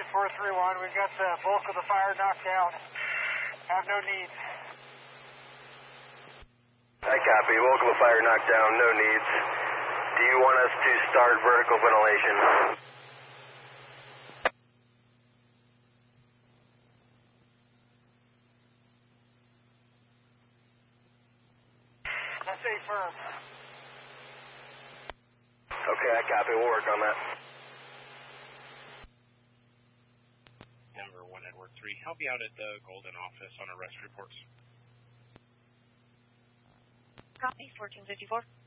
431, we've got the bulk of the fire knocked down. Have no needs. I copy. Bulk of the fire knocked down, no needs. Do you want us to start vertical ventilation? Let's stay firm. Okay, I copy. We'll work on that. Number 1 Edward 3, I'll be out at the Golden office on arrest reports. Copy, 1454.